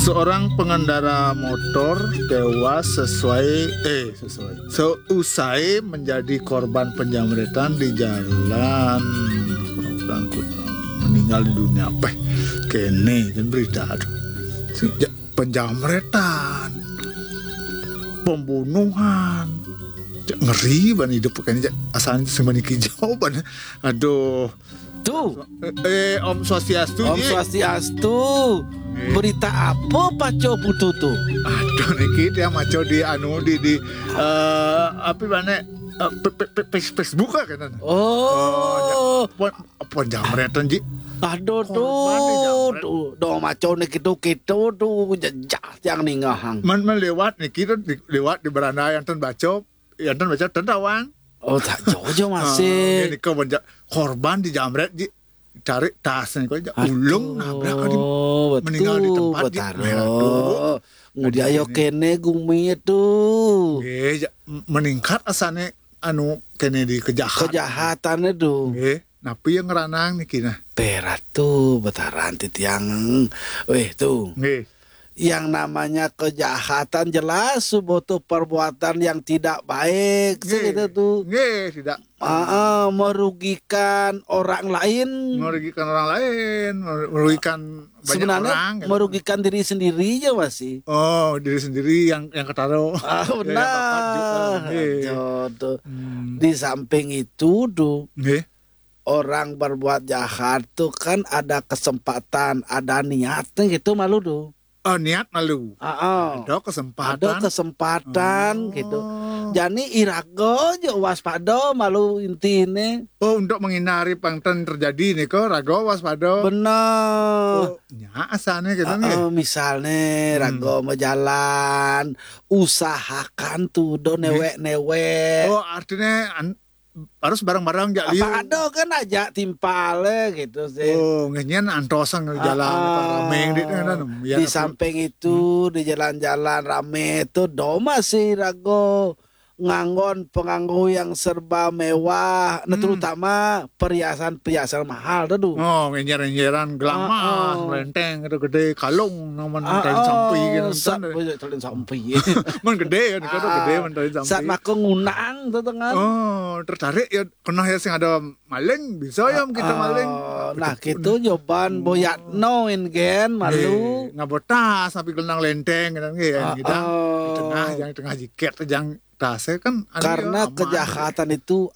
Seorang pengendara motor tewas seusai menjadi korban penjamretan di jalan meninggal di dunia. Kene kan berita penjamretan, pembunuhan, ngeri ban hidup kan asalnya semuanya hijau ban. Aduh. Tuh. Om Swastiastu. Om Swastiastu. Berita apa Pak Co butuh tuh? Aduh niki dia maco di apa mana Facebook kan. Oh. Penjamretan ji. Aduh tuh. Do maco niki tuh jejak yang ningahang. Man lewat niki tuh lewat di beranda yang baca tentawang. Oh tak jojo masih. Ini korban di jamret ji. Cari tasnya kok ulung nabrak kan meninggal di tempat betul. Ngudi ayo kene gumi itu. Meningkat asane kene di kejahatan itu. Napi yang ngeranang nih kina. Perat tuh betaran titiang. Tuh. Yang namanya kejahatan jelas suatu perbuatan yang tidak baik segitu tuh. Tidak. Merugikan orang lain. Merugikan banyak sebenarnya orang. Merugikan diri sendiri aja masih. Oh, diri sendiri yang ketaruh. Benar. Di samping itu tuh. Orang berbuat jahat tuh kan ada kesempatan, ada niatnya gitu malu tuh. Niat malu. Ada kesempatan gitu. Jadi irago aja waspada malu intine. Untuk menghindari pangten terjadi nih kok rago waspada. Benar. Asalnya gitu nih. Misalnya rago mau jalan, usahakan tuh do newek. Artinya harus bareng-bareng jak liu. Apa ada kan aja timpale gitu sih. Ngenyen antosan jalan rame di samping itu di jalan-jalan rame itu doma sih rago nganggon penganggu yang serba mewah, terutama perhiasan mahal tuh. Ngenyer-ngenyeran gelang emas, lenteng gede kalung namun tali sampi gitu. Tali sampi. Man gede kan gede man tali sampi. Saat mako ngunang tuh tengah. Tertarik ya kena ya sing ada maling bisa ya kita maling. Nah gitu jawaban boyat noin gen malu. Ngabotas tapi gelang lenteng gitu. Di tengah jiket jangan tasnya kan karena kejahatan itu